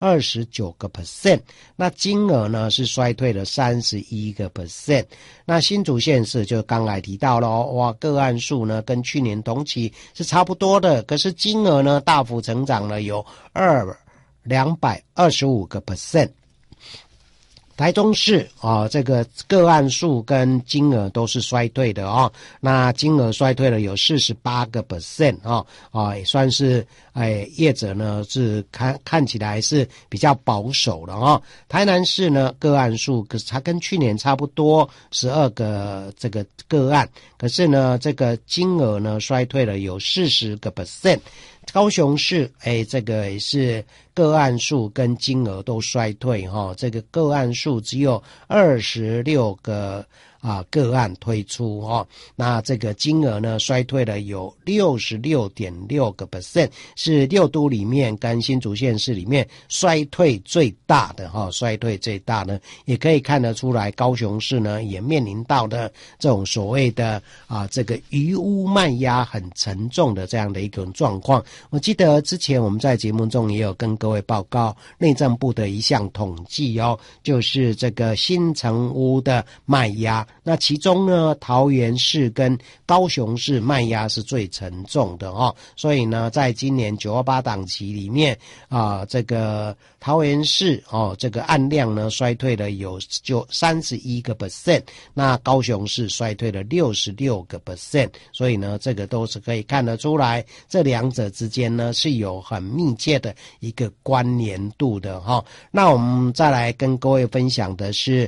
29%，那金额呢是衰退了31%。那新竹县市就刚才提到了哇，个案数呢跟去年同期是差不多的，可是金额呢大幅成长了有225%。台中市这个个案数跟金额都是衰退的那金额衰退了有48%也算是业者呢是看起来是比较保守的台南市呢个案数它跟去年差不多12个这个个案，可是呢这个金额呢衰退了有40%。高雄市这个也是个案数跟金额都衰退这个个案数只有26个个案推出那这个金额呢衰退了有 66.6%， 是6都里面跟新竹县市里面衰退最大的衰退最大呢，也可以看得出来高雄市呢也面临到的这种所谓的这个余屋卖压很沉重的这样的一种状况。我记得之前我们在节目中也有跟各位报告内政部的一项统计就是这个新成屋的卖压，那其中呢桃园市跟高雄市卖压是最沉重的所以呢在今年928档期里面这个桃园市这个案量呢衰退了有31%，那高雄市衰退了66%，所以呢这个都是可以看得出来这两者之间呢是有很密切的一个关联度的那我们再来跟各位分享的是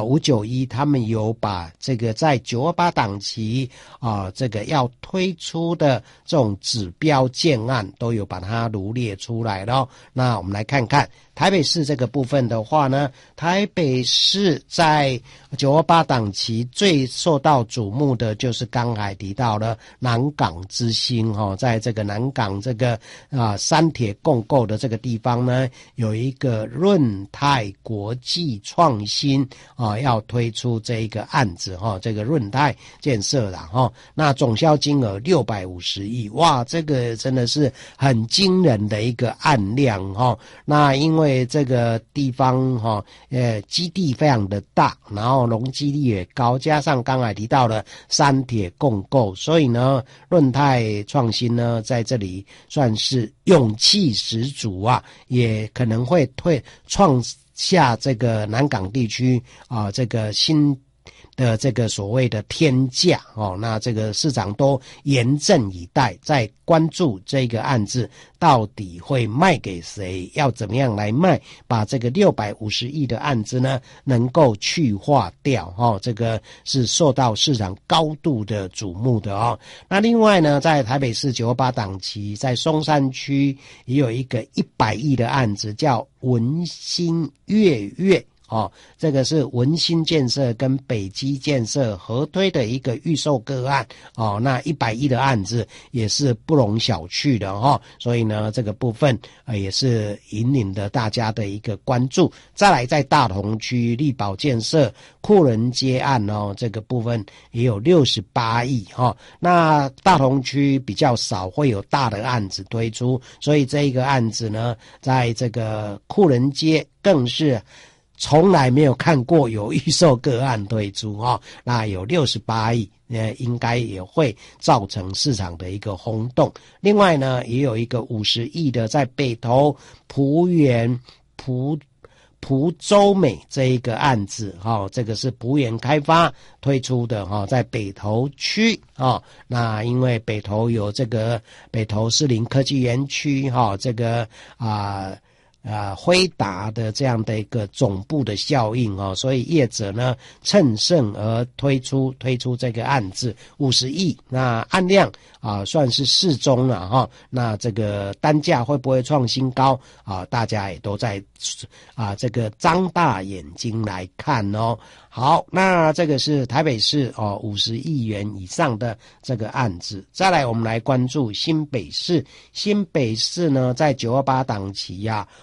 591他们有把这个在928档期这个要推出的这种指标建案都有把它罗列出来了那我们来看看台北市这个部分的话呢，台北市在928档期最受到瞩目的就是刚才提到了南港之星在这个南港这个三铁共构的这个地方呢，有一个润泰国际创新要推出这一个案子这个润泰建设啦那总销金额650亿，哇，这个真的是很惊人的一个案量那因为这个地方基地非常的大，然后容积率也高，加上刚才提到了三铁共构，所以呢润泰创新呢在这里算是勇气十足也可能会创下这个南港地区这个新的这个所谓的天价那这个市场都严阵以待，在关注这个案子到底会卖给谁，要怎么样来卖，把这个650亿的案子呢能够去化掉这个是受到市场高度的瞩目的那另外呢在台北市928档期在松山区也有一个100亿的案子叫文心悦这个是文心建设跟北基建设合推的一个预售个案那100亿的案子也是不容小觑的所以呢这个部分也是引领了大家的一个关注。再来在大同区力宝建设库仁街案这个部分也有68亿那大同区比较少会有大的案子推出，所以这一个案子呢在这个库仁街更是从来没有看过有预售个案推出那有68亿应该也会造成市场的一个轰动。另外呢也有一个50亿的在北投璞园蒲洲美这一个案子这个是璞园开发推出的在北投区那因为北投有这个北投士林科技园区这个辉达的这样的一个总部的效应所以业者呢趁胜而推出这个案子50亿，那案量算是适中了那这个单价会不会创新高大家也都在这个张大眼睛来看好，那这个是台北市50亿元以上的这个案子。再来我们来关注新北市呢在928档期哇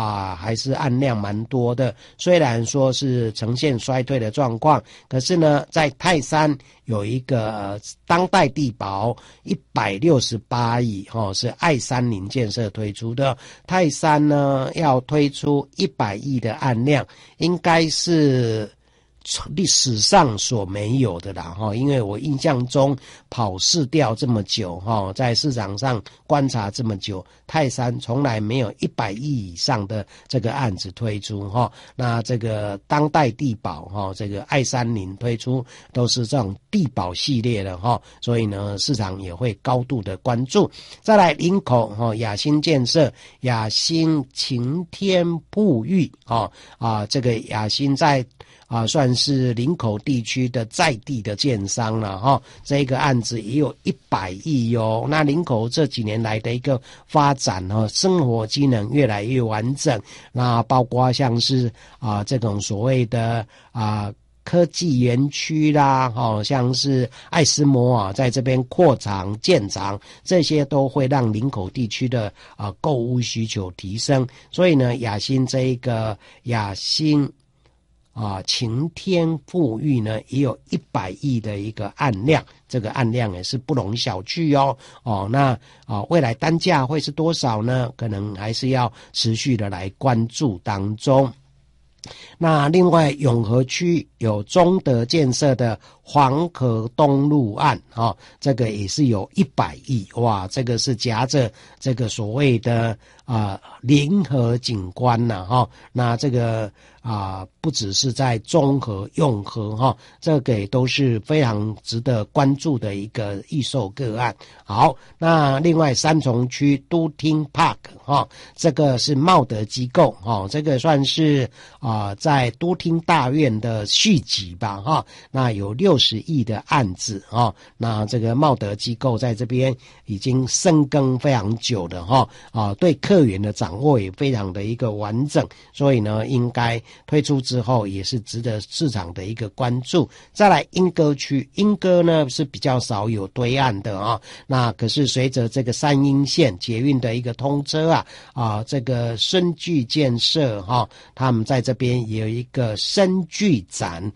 还是案量蛮多的。虽然说是呈现衰退的状况，可是呢，在泰山有一个当代地保168亿是爱山林建设推出的。泰山呢要推出100亿的案量，应该是历史上所没有的啦因为我印象中跑市调这么久在市场上观察这么久，泰山从来没有100亿以上的这个案子推出那这个当代地保这个爱山林推出都是这种地保系列的所以呢市场也会高度的关注。再来林口雅新建设雅新晴天瀑玉这个雅新在算是林口地区的在地的建商了这个案子也有100亿哟。那林口这几年来的一个发展生活机能越来越完整，那包括像是这种所谓的科技园区啦像是爱斯摩在这边扩厂建厂，这些都会让林口地区的购物需求提升。所以呢雅新这一个雅新晴天富裕呢也有100亿的一个案量，这个案量也是不容小觑那未来单价会是多少呢？可能还是要持续的来关注当中。那另外永和区有中德建设的黄河东路案这个也是有100亿，哇，这个是夹着这个所谓的临河景观那这个不只是在中和永和这个也都是非常值得关注的一个预售个案。好，那另外三重区都厅 Park 这个是茂德机构这个算是在都厅大院的续集吧那有60亿的案子那这个茂德机构在这边已经深耕非常久了对客源的掌握也非常的一个完整，所以呢应该推出之后也是值得市场的一个关注。再来莺歌区，莺歌呢是比较少有推案的那可是随着这个三鶯线捷运的一个通车这个深具建设他们在这边也有一个深具展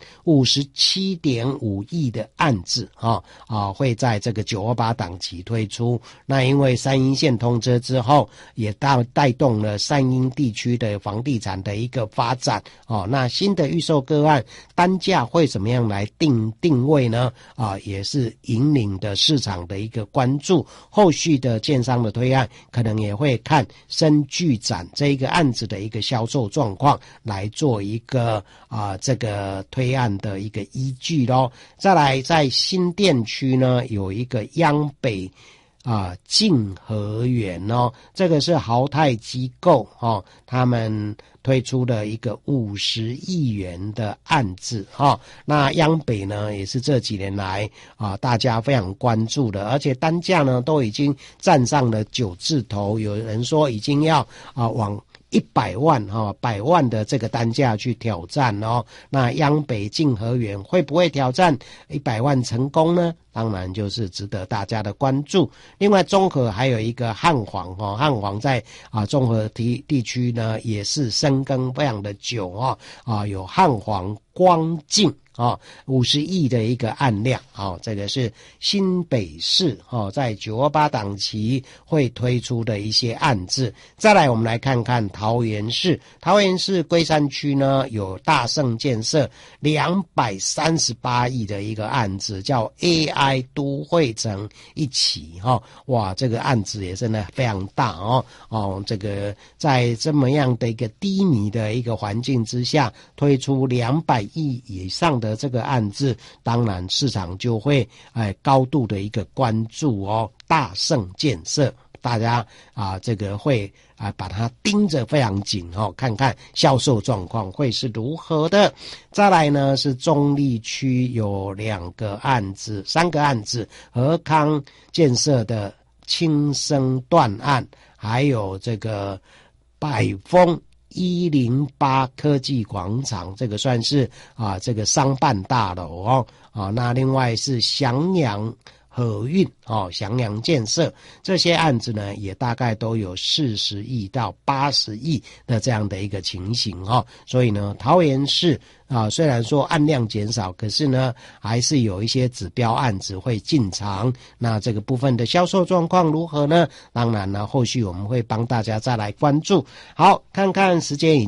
57.5亿的案子会在这个928档期推出。那因为三鶯线通车之后也带动了三鶯地区的房地产的一个发展那新的预售个案单价会怎么样来定位呢也是引领的市场的一个关注。后续的建商的推案可能也会看深具展这一个案子的一个销售状况来做一个这个推案的一个依据咯。再来在新店区呢有一个央北静和园这个是豪泰机构他们推出了一个50亿元的案子那央北呢也是这几年来大家非常关注的，而且单价呢都已经站上了9字头，有人说已经要往100万100万的这个单价去挑战那央北静和园会不会挑战100万成功呢？当然就是值得大家的关注。另外中和还有一个汉皇汉皇在中和地区呢也是深耕非常的久有汉皇光境50亿的一个案量这个是新北市在928档期会推出的一些案子。再来我们来看看桃园市龟山区呢有大盛建设238亿的一个案子，叫 AI 都会城一起哇，这个案子也真的非常大这个在这么样的一个低迷的一个环境之下推出200亿以上的这个案子，当然市场就会高度的一个关注大盛建设大家这个会把它盯着非常紧看看销售状况会是如何的。再来呢是中坜区有3个案子和康建设的轻生段案，还有这个百丰108科技广场，这个算是这个商办大楼那另外是翔阳和运翔阳建设这些案子呢，也大概都有40亿到80亿的这样的一个情形所以呢，桃园市虽然说案量减少，可是呢，还是有一些指标案子会进场。那这个部分的销售状况如何呢？当然呢，后续我们会帮大家再来关注。好，看看时间已经